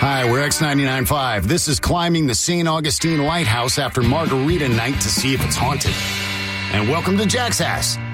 Hi, we're X99.5. This is climbing the St. Augustine Lighthouse after Margarita Night to see if it's haunted. And welcome to Jack's Ass.